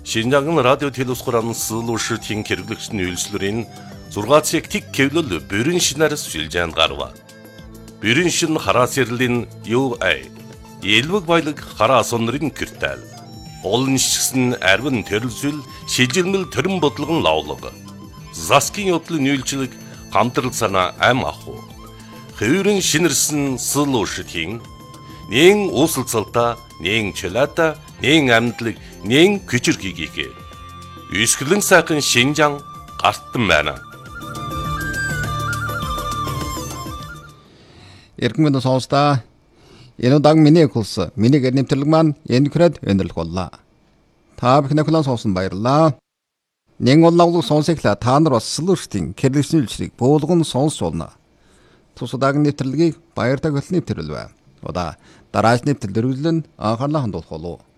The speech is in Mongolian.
Шинжаан радио телевизхоран сылуушртын хэрэглэгчний үйлчлэрийн 6 тэг кевлөл бүрэн шинээр сүлжээнд гарва. Бүрэн шин хараас ярлийн UA Элвэг баялаг хараа сонрын киртэл. Олон шигсэн арвин төрөлсөл шилжилмэл төрөн бодлогон лавлага. Заскин явдлын үйлчлэг хамтрал санаа ам аху. Хөврөн шинэрсэн сылуушртын нэн усалцалта, нэн чөлөөта, нэн амьдлаг, нэн күчирхийгээ. Үсгэлэн сайхан Шинжаан гартан байна. Эргэн мэнд сонсдаа энэ удаан миний хөлс миний гэр нэмтэрлэг маань энэ хүрээд өнөрлөх боллоо. Та бүхэн хүлээн сонсон баярлалаа. Нэн уллавлыг сонсоглаа та нар бас сэлүүртийн хэрэглэсний үйлчлэг буулган сонсуулна. Тус удаагийн нэвтрэлгийг баяртай хөлний нэвтрэл бай. Удаа дараач нэвтрэл дөрвөлн анхаарлаа хандуулах болов.